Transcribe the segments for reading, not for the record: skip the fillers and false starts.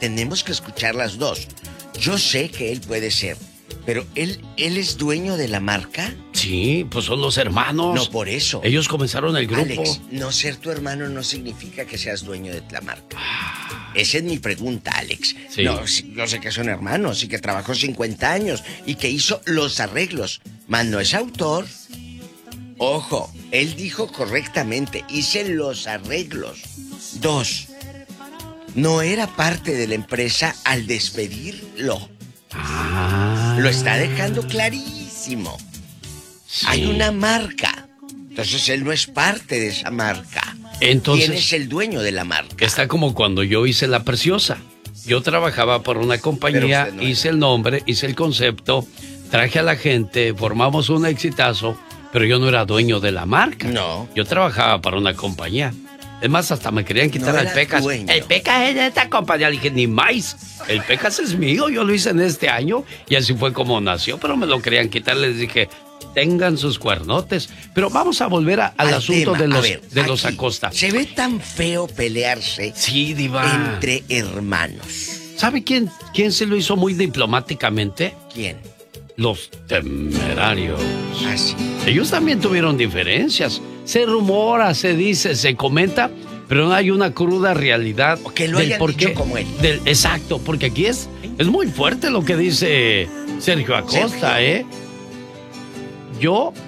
tenemos que escuchar las dos. Yo sé que él puede ser, pero ¿él es dueño de la marca? Sí, pues son los hermanos. No, por eso. Ellos comenzaron el grupo. Alex, no ser tu hermano no significa que seas dueño de la marca. Esa es mi pregunta, Alex. Sí. No, yo sé que son hermanos y que trabajó 50 años y que hizo los arreglos. Mas no es autor. Ojo, él dijo correctamente, hice los arreglos. 2, no era parte de la empresa al despedirlo. Lo está dejando clarísimo. Sí. Hay una marca. Entonces él no es parte de esa marca. Entonces, ¿quién es el dueño de la marca? Está como cuando yo hice La Preciosa. Yo trabajaba por una compañía, no hice el nombre, hice el concepto, traje a la gente, formamos un exitazo, pero yo no era dueño de la marca. No. Yo trabajaba para una compañía. Es más, hasta me querían quitar el Pecas. Dueño. El Pecas es de esta compañía. Le dije, ni más. El Pecas es mío. Yo lo hice en este año. Y así fue como nació. Pero me lo querían quitar. Les dije, tengan sus cuernotes. Pero vamos a volver al asunto tema, de los Acosta. Se ve tan feo pelearse. Sí, diva. Entre hermanos. ¿Sabe quién se lo hizo muy diplomáticamente? ¿Quién? Los Temerarios. Ah, sí. Ellos también tuvieron diferencias. Se rumora, se dice, se comenta, pero no hay una cruda realidad. O que lo hayan dicho como él. Exacto, porque aquí es muy fuerte lo que dice Sergio Acosta, Yo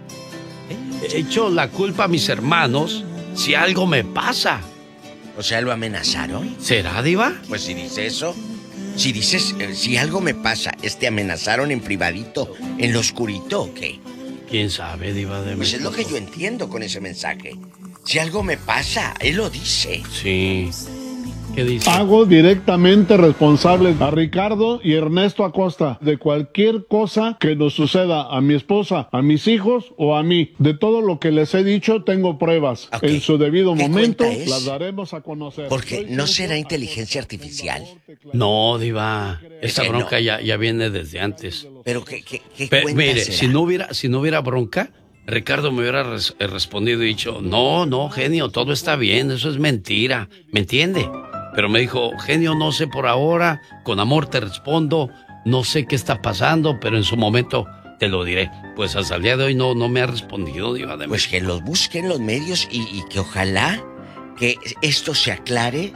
echo la culpa a mis hermanos si algo me pasa. O sea, ¿lo amenazaron? ¿Será, diva? Pues si dice eso... Si dices, si algo me pasa, ¿te amenazaron en privadito, en lo oscurito o qué? ¿Quién sabe, diva de México? Pues es lo que yo entiendo con ese mensaje. Si algo me pasa, él lo dice. Sí. ¿Qué dice? Hago directamente responsable a Ricardo y Ernesto Acosta de cualquier cosa que nos suceda a mi esposa, a mis hijos o a mí. De todo lo que les he dicho, tengo pruebas. Okay. En su debido momento las daremos a conocer. Porque no será inteligencia artificial. No, diva. Esta bronca no. ya viene desde antes. Pero ¿qué mire, será? si no hubiera bronca, Ricardo me hubiera respondido y dicho, no, genio, todo está bien, eso es mentira. ¿Me entiende? Pero me dijo, genio, no sé por ahora, con amor te respondo, no sé qué está pasando, pero en su momento te lo diré. Pues hasta el día de hoy no me ha respondido, diva de México. Pues que los busquen los medios y que ojalá que esto se aclare.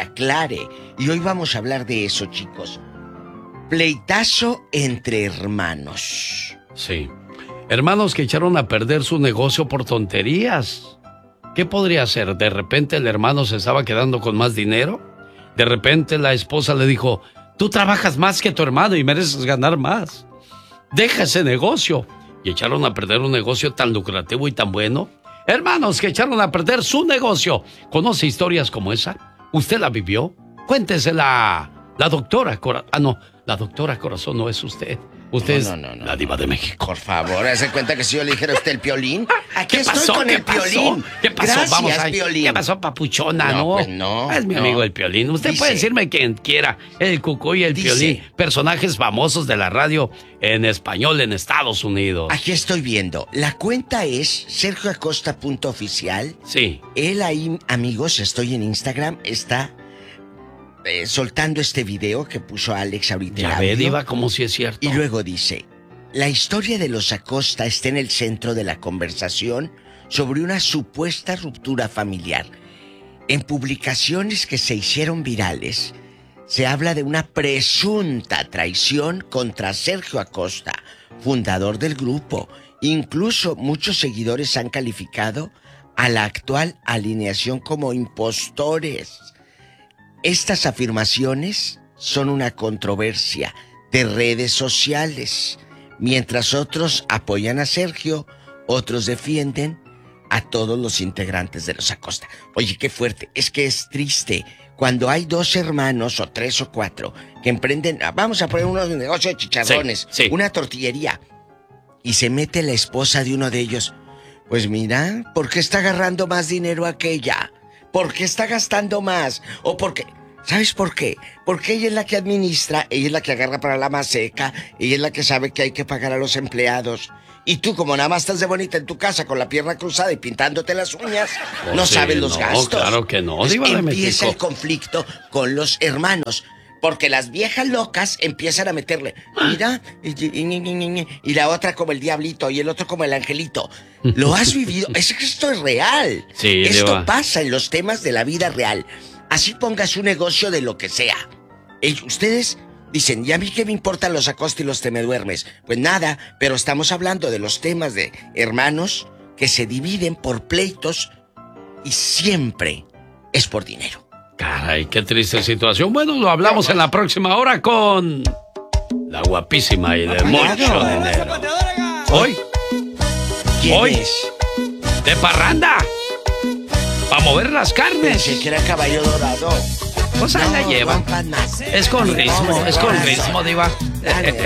Y hoy vamos a hablar de eso, chicos. Pleitazo entre hermanos. Sí. Hermanos que echaron a perder su negocio por tonterías. ¿Qué podría ser? ¿De repente el hermano se estaba quedando con más dinero? ¿De repente la esposa le dijo, tú trabajas más que tu hermano y mereces ganar más? Deja ese negocio. Y echaron a perder un negocio tan lucrativo y tan bueno. Hermanos que echaron a perder su negocio. ¿Conoce historias como esa? ¿Usted la vivió? Cuéntesela. La doctora Corazón. Ah, no, la doctora Corazón no es usted. Usted es la diva de México. Por favor, ¿hace cuenta que si yo le dijera a usted el Piolín? Aquí ¿Qué pasó? Con el Piolín. ¿Qué pasó? Gracias, Vamos a Piolín. ¿Qué pasó, papuchona? No, pues no. Es mi amigo el Piolín. Usted puede decirme quien quiera. El Cucuy y el Piolín. Personajes famosos de la radio en español en Estados Unidos. Aquí estoy viendo. La cuenta es sergioacosta.oficial. Sí. Él ahí, amigos, estoy en Instagram, está... soltando este video que puso Alex ahorita. Ya ve, diva, como si es cierto. Y luego dice, la historia de los Acosta está en el centro de la conversación sobre una supuesta ruptura familiar. En publicaciones que se hicieron virales, se habla de una presunta traición contra Sergio Acosta, fundador del grupo. Incluso muchos seguidores han calificado a la actual alineación como impostores. Estas afirmaciones son una controversia de redes sociales. Mientras otros apoyan a Sergio, otros defienden a todos los integrantes de los Acosta. Oye, qué fuerte. Es que es triste cuando hay 2 hermanos o 3 o 4 que emprenden, vamos a poner unos negocios de chicharrones, sí. Una tortillería, y se mete la esposa de uno de ellos. Pues mira, ¿por qué está agarrando más dinero aquella? ¿Por qué está gastando más? ¿O por qué? ¿Sabes por qué? Porque ella es la que administra, ella es la que agarra para la maseca, ella es la que sabe que hay que pagar a los empleados. Y tú, como nada más estás de bonita en tu casa con la pierna cruzada y pintándote las uñas, no sí, sabes los gastos. Claro que no, Diva de México. Empieza el conflicto con los hermanos. Porque las viejas locas empiezan a meterle, mira, y la otra como el diablito y el otro como el angelito. ¿Lo has vivido? Esto es real. Sí, esto Diva. pasa en los temas de la vida real. Así pongas un negocio de lo que sea. Ustedes dicen, ¿y a mí qué me importan los Acosta y los Te Me Duermes? Pues nada, pero estamos hablando de los temas de hermanos que se dividen por pleitos y siempre es por dinero. Caray, qué triste situación. Bueno, lo hablamos en la próxima hora con la guapísima y de mucho dinero. Hoy, ¿Quién es? de parranda, a mover las carnes. Pensé que era Caballo Dorado. Pues ahí la llevan. rompan más. Es con ritmo, Diva. Dale.